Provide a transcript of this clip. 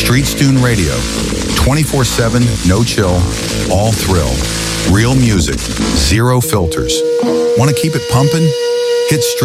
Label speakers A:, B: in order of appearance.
A: Streets Tune Radio. 24/7, no chill, all thrill. Real music, zero filters. Want to keep it pumping? Hit Streets